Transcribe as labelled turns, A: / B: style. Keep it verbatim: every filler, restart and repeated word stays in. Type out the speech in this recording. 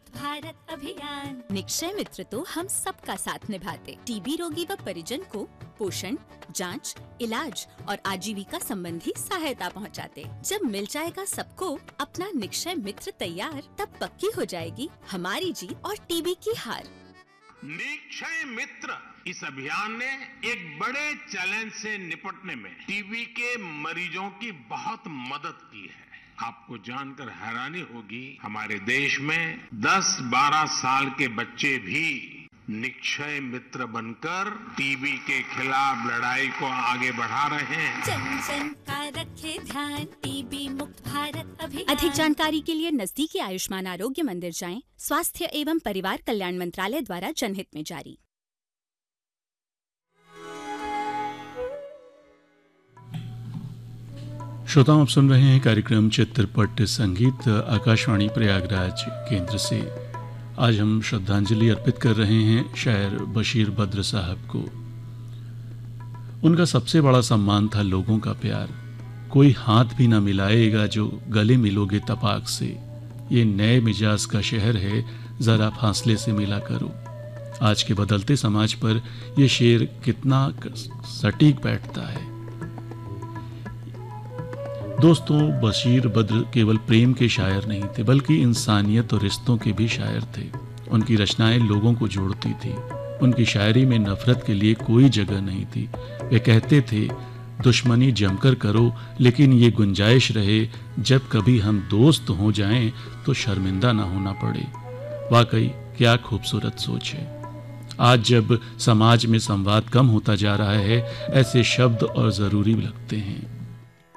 A: मुक्त भारत अभियान। निक्षय मित्र तो हम सबका साथ निभाते, टीबी रोगी व परिजन को पोषण, जांच, इलाज और आजीविका संबंधी सहायता पहुंचाते। जब मिल जाएगा सबको अपना निक्षय मित्र तैयार, तब पक्की हो जाएगी हमारी जीत और टीबी की हार।
B: निक्षय मित्र इस अभियान ने एक बड़े चैलेंज से निपटने में टीबी के मरीजों की बहुत मदद की है। आपको जानकर हैरानी होगी, हमारे देश में दस बारह साल के बच्चे भी निक्षय मित्र बनकर टीबी के खिलाफ लड़ाई को आगे बढ़ा रहे हैं।
A: जन जन का रखे ध्यान, टीबी मुक्त भारत अभियान। अधिक जानकारी के लिए नजदीकी आयुष्मान आरोग्य मंदिर जाएं। स्वास्थ्य एवं परिवार कल्याण मंत्रालय द्वारा जनहित में जारी।
C: श्रोताओं, आप सुन रहे हैं कार्यक्रम चित्रपट संगीत आकाशवाणी प्रयागराज केंद्र से। आज हम श्रद्धांजलि अर्पित कर रहे हैं शायर बशीर बद्र साहब को। उनका सबसे बड़ा सम्मान था लोगों का प्यार। कोई हाथ भी ना मिलाएगा जो गले मिलोगे तपाक से। ये नए मिजाज का शहर है, जरा फासले से मिला करो। आज के बदलते समाज पर यह शेर कितना सटीक बैठता है। दोस्तों, बशीर बद्र केवल प्रेम के शायर नहीं थे, बल्कि इंसानियत और रिश्तों के भी शायर थे। उनकी रचनाएं लोगों को जोड़ती थी। उनकी शायरी में नफरत के लिए कोई जगह नहीं थी। वे कहते थे, दुश्मनी जमकर करो, लेकिन ये गुंजाइश रहे जब कभी हम दोस्त हो जाएं तो शर्मिंदा ना होना पड़े। वाकई क्या खूबसूरत सोच है। आज जब समाज में संवाद कम होता जा रहा है, ऐसे शब्द और ज़रूरी लगते हैं।